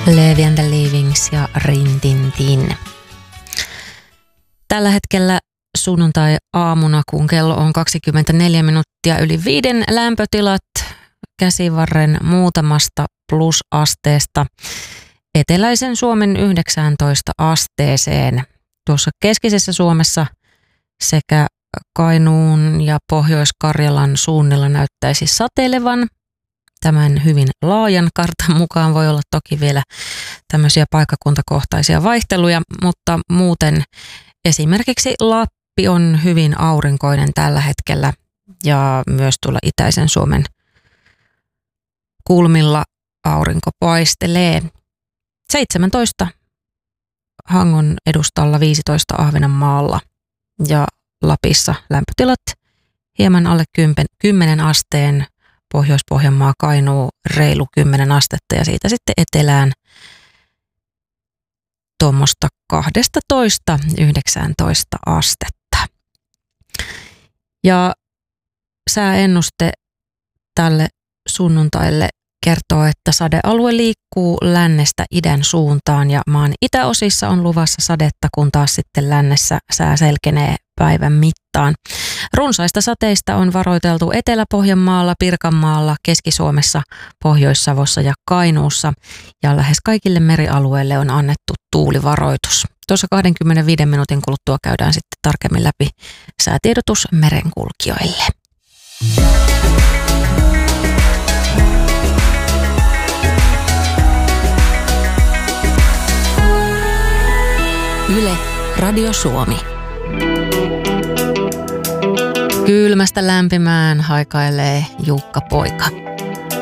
Levi and the Leavings ja Rin Tin Tin. Tällä hetkellä sunnuntai-aamuna, kun kello on 24 minuuttia yli 5, lämpötilat käsivarren muutamasta plusasteesta eteläisen Suomen 19 asteeseen. Tuossa keskisessä Suomessa sekä Kainuun ja Pohjois-Karjalan suunnilla näyttäisi sateilevan. Tämän hyvin laajan kartan mukaan voi olla toki vielä tämmöisiä paikkakuntakohtaisia vaihteluja, mutta muuten esimerkiksi Lappi on hyvin aurinkoinen tällä hetkellä ja myös tuolla itäisen Suomen kulmilla aurinko paistelee. 17 Hangon edustalla, 15 Ahvenanmaalla ja Lapissa lämpötilat hieman alle 10 asteen. Pohjois-Pohjanmaa, Kainuu reilu 10 astetta ja siitä sitten etelään tuommoista 12-19 astetta. Ja sääennuste tälle sunnuntaille kertoo, että sadealue liikkuu lännestä idän suuntaan ja maan itäosissa on luvassa sadetta, kun taas sitten lännessä sää selkenee päivän mittaan. Runsaista sateista on varoiteltu Etelä-Pohjanmaalla, Pirkanmaalla, Keski-Suomessa, Pohjois-Savossa ja Kainuussa ja lähes kaikille merialueille on annettu tuulivaroitus. Tuossa 25 minuutin kuluttua käydään sitten tarkemmin läpi säätiedotus merenkulkijoille. Yle, Radio Suomi. Kylmästä lämpimään haikailee Jukka Poika.